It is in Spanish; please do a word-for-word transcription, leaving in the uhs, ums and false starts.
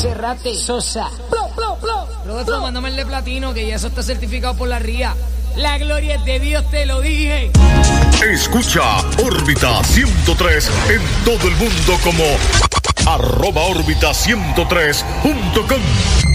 Cerrate, Sosa. Plo, plo, plo. Rodolfo, mándame el de platino, que ya eso está certificado por la R I A. La gloria es de Dios, te lo dije. Escucha Órbita ciento tres en todo el mundo como arroba órbita ciento tres punto com.